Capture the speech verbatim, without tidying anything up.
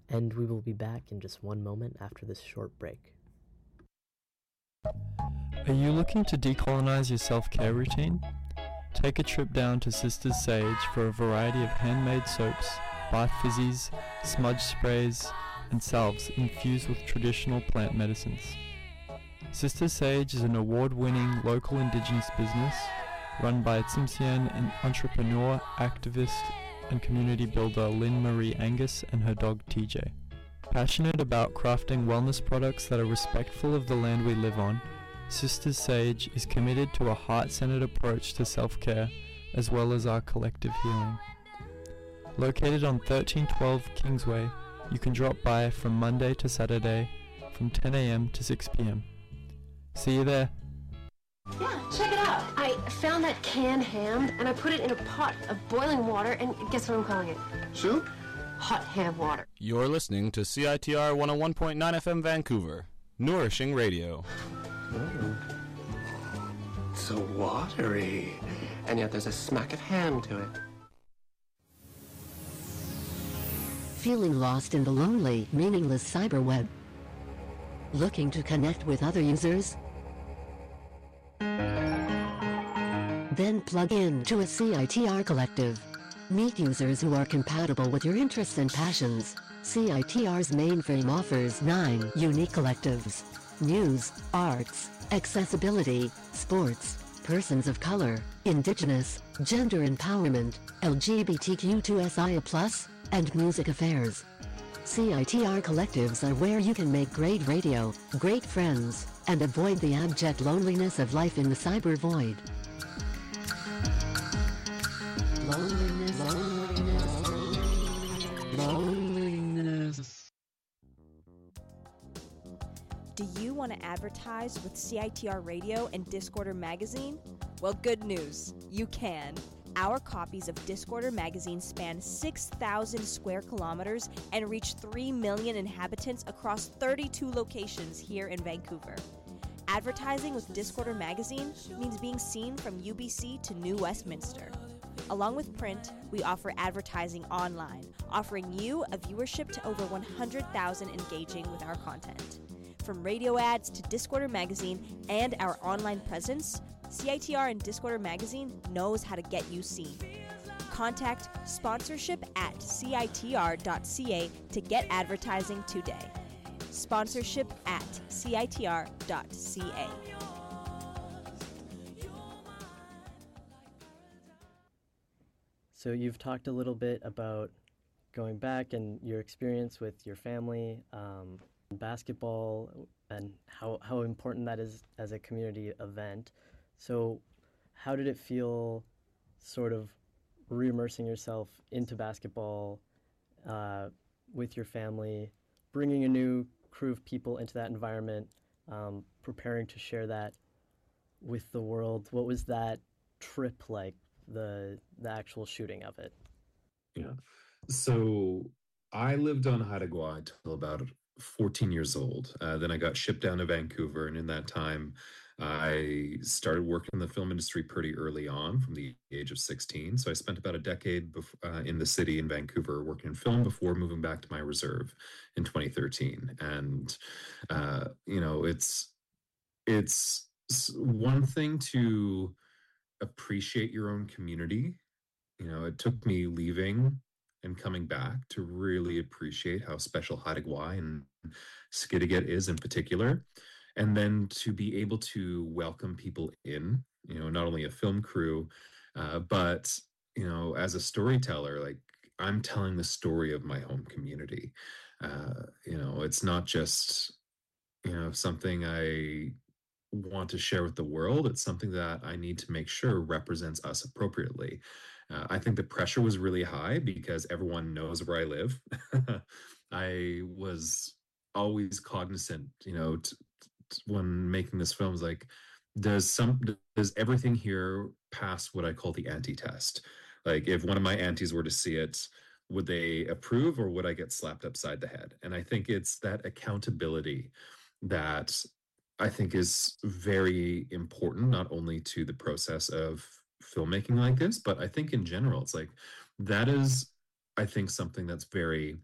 And we will be back in just one moment after this short break. Are you looking to decolonize your self-care routine? Take a trip down to Sisters Sage for a variety of handmade soaps, bath fizzies, smudge sprays, and salves infused with traditional plant medicines. Sisters Sage is an award-winning local indigenous business run by Tsimshian entrepreneur, activist, and community builder Lynn Marie Angus and her dog T J. Passionate about crafting wellness products that are respectful of the land we live on, Sisters Sage is committed to a heart-centered approach to self-care as well as our collective healing. Located on thirteen twelve Kingsway, you can drop by from Monday to Saturday from ten a.m. to six p.m. See you there. Yeah, check it out. I found that canned ham and I put it in a pot of boiling water and guess what I'm calling it? Soup? Hot ham water. You're listening to C I T R one oh one point nine F M Vancouver, Nourishing Radio. Mm. So watery. And yet there's a smack of ham to it. Feeling lost in the lonely, meaningless cyberweb? Looking to connect with other users? Then plug in to a C I T R collective. Meet users who are compatible with your interests and passions. C I T R's mainframe offers nine unique collectives: news, arts, accessibility, sports, persons of color, indigenous, gender empowerment, L G B T Q two S I A plus, and music affairs. C I T R collectives are where you can make great radio, great friends, and avoid the abject loneliness of life in the cyber void. Loneliness, loneliness, loneliness. Do you want to advertise with C I T R Radio and Discorder Magazine? Well, good news, you can. Our copies of Discorder Magazine span six thousand square kilometers and reach three million inhabitants across thirty-two locations here in Vancouver. Advertising with Discorder Magazine means being seen from U B C to New Westminster. Along with print, we offer advertising online, offering you a viewership to over one hundred thousand engaging with our content. From radio ads to Discorder Magazine and our online presence, C I T R and Discorder Magazine knows how to get you seen. Contact sponsorship at C I T R dot C A to get advertising today. Sponsorship at C I T R dot C A. So you've talked a little bit about going back and your experience with your family, um, basketball, and how, how important that is as a community event. So how did it feel sort of re-immersing yourself into basketball uh, with your family, bringing a new crew of people into that environment, um, preparing to share that with the world? What was that trip like, the the actual shooting of it? Yeah. So I lived on Haida Gwaii till about fourteen years old. Uh, then I got shipped down to Vancouver, and in that time, I started working in the film industry pretty early on, from the age of sixteen. So I spent about a decade bef- uh, in the city in Vancouver working in film before moving back to my reserve in twenty thirteen. And uh, you know, it's it's one thing to appreciate your own community. You know, it took me leaving and coming back to really appreciate how special Haida Gwaii and Skidegate is in particular. And then to be able to welcome people in, you know, not only a film crew, uh, but, you know, as a storyteller, like I'm telling the story of my home community. Uh, you know, it's not just, you know, something I want to share with the world. It's something that I need to make sure represents us appropriately. Uh, I think the pressure was really high because everyone knows where I live. I was always cognizant, you know, t- t- when making this film, is like, does some does everything here pass what I call the anti-test? Like, if one of my aunties were to see it, would they approve, or would I get slapped upside the head? And I think it's that accountability that I think is very important, not only to the process of filmmaking like this, but I think in general, it's like, that is, I think, something that's very